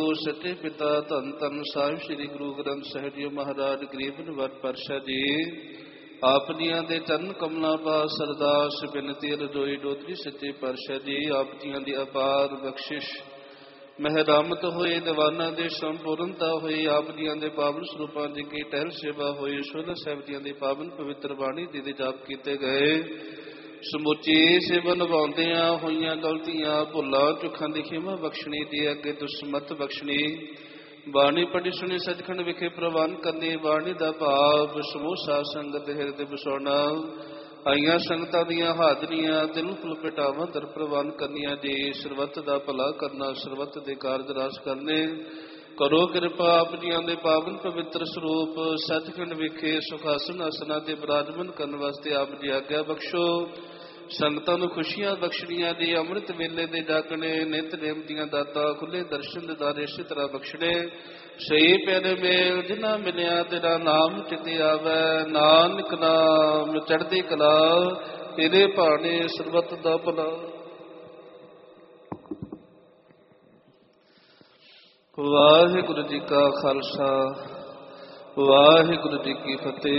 ਸੱਚੇ ਪਿਤਾ ਧੰਨ ਧੰਨ ਸਾਹਿਬ ਸ੍ਰੀ ਗੁਰੂ ਗ੍ਰੰਥ ਸਾਹਿਬ ਜੀ ਮਹਾਰਾਜ ਗਰੀਬ ਨਿਵਾਜ ਪਾਤਸ਼ਾਹ ਜੀ ਆਪ ਜੀਆਂ ਦੇ ਚਰਨ ਕਮਲਾਂ ਪਾਸ ਅਰਦਾਸ ਬੇਨਤੀ ਰਜੋਈ ਡੋਤਰੀ ਸੱਚੇ ਪਾਤਸ਼ਾਹ ਜੀ ਆਪ ਜੀਆਂ ਦੀ ਅਪਾਰ ਬਖਸ਼ਿਸ਼ ਮਹਿਰਮਤ ਹੋਏ ਦੀਵਾਨਾਂ ਦੇ ਸੰਪੂਰਨਤਾ ਹੋਈ ਆਪ ਜੀਆਂ ਦੇ ਪਾਵਨ ਸਰੂਪਾਂ ਦੀ ਕੀ ਟਹਿਲ ਸੇਵਾ ਹੋਈ ਸੋਹਣਾ ਸਾਹਿਬ ਜੀਆਂ ਦੀ ਪਾਵਨ ਪਵਿੱਤਰ ਬਾਣੀ ਜੀ ਦੇ ਜਾਪ ਕੀਤੇ ਗਏ ਸਮੁੱਚੀ ਸੇਵਾ ਨਿਭਾਉਂਦਿਆਂ ਹੋਈਆਂ ਗਲਤੀਆਂ ਭੁੱਲਾਂ ਚੁੱਕਾਂ ਦੀ ਖਿਮਾ ਬਖਸ਼ਣੀ ਦੀ ਅੱਗੇ ਦੁਸਮਤ ਬਖਸ਼ਣੀ ਬਾਣੀ ਪੜ੍ਹੀ ਸੁਣੀ ਸੱਚਖੰਡ ਵਿਖੇ ਪ੍ਰਵਾਨ ਕਰਨੀ ਬਾਣੀ ਦਾ ਭਾਵ ਸਮੂਹ ਸਾਧ ਸੰਗਤ ਦੇ ਹਿਰਦੇ ਵਸਾਉਣਾ ਆਈਆਂ ਸੰਗਤਾਂ ਦੀਆਂ ਹਾਜ਼ਰੀਆਂ ਦਿਲ ਫੁੱਲ ਪਟਾਵਾਂ ਦਰ ਪ੍ਰਵਾਨ ਕਰਨੀਆਂ ਜੀ ਸਰਬੱਤ ਦਾ ਭਲਾ ਕਰਨਾ ਸਰਬੱਤ ਦੇ ਕਾਰਜ ਰਾਸ ਕਰਨੇ ਕਰੋ ਕਿਰਪਾ ਆਪ ਜੀਆਂ ਦੇ ਪਾਵਨ ਪਵਿੱਤਰ ਸਰੂਪ ਸੱਚਖੰਡ ਵਿਖੇ ਸੁਖਾਸਨ ਆਸਨਾਂ ਤੇ ਬਿਰਾਜਮਾਨ ਕਰਨ ਵਾਸਤੇ ਆਪ ਜੀ ਆਗਿਆ ਬਖਸ਼ੋ ਸੰਗਤਾਂ ਨੂੰ ਖੁਸ਼ੀਆਂ ਬਖਸ਼ਣੀਆਂ ਦੀ ਅੰਮ੍ਰਿਤ ਵੇਲੇ ਦੇ ਜਾਗਣੇ ਨਿਤ ਨੇਮ ਦੀਆਂ ਦਾਤਾਂ ਖੁੱਲੇ ਦਰਸ਼ਨ ਦਿਦਾਰੇ ਇਸੇ ਤਰ੍ਹਾਂ ਬਖਸ਼ਣੇ ਸਹੀ ਪਿਆਰੇ ਮੇਲ ਜਿਨ੍ਹਾਂ ਮਿਲਿਆ ਤੇਰਾ ਨਾਮ ਚਿਤੇ ਆਵੈ ਨਾਨਕ ਨਾਮ ਚੜ੍ਹਦੀ ਕਲਾ ਤੇਰੇ ਭਾਣੇ ਸਰਬੱਤ ਦਾ ਭਲਾ। ਵਾਹਿਗੁਰੂ ਜੀ ਕਾ ਖਾਲਸਾ ਵਾਹਿਗੁਰੂ ਜੀ ਕੀ ਫਤਿਹ।